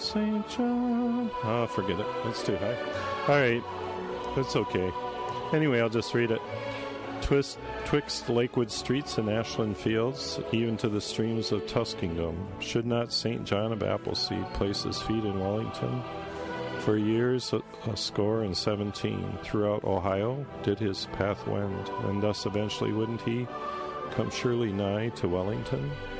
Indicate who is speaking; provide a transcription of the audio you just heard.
Speaker 1: St. John. Oh, forget it. It's too high. All right. It's okay. Anyway, I'll just read it. Twixt Lakewood streets and Ashland fields, even to the streams of Tuskingdom, should not St. John of Appleseed place his feet in Wellington? For years, a score and 17, throughout Ohio, did his path wend, and thus eventually wouldn't he come surely nigh to Wellington?